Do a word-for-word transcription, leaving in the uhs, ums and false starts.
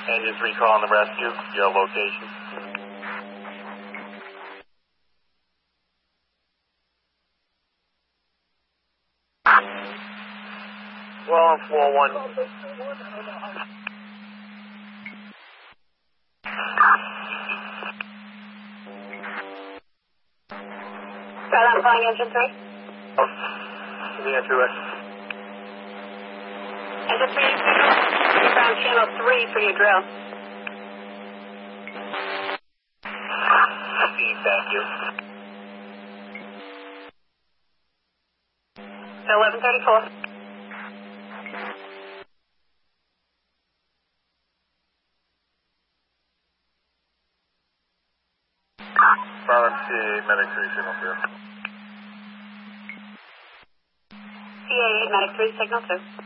Engine three calling the rescue, your location. Well, on floor one. Skyline flying engine three. Oh, the entry way. Engine three, you found channel three for your drill. Thank you. eleven thirty-four. Found C A A Medic three signal two. C A A Medic three signal two.